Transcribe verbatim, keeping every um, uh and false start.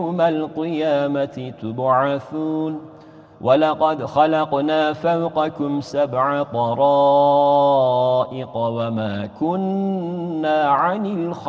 يوم القيامة تبعثون ولقد خلقنا فوقكم سبع طرائق وما كنا عن الخلق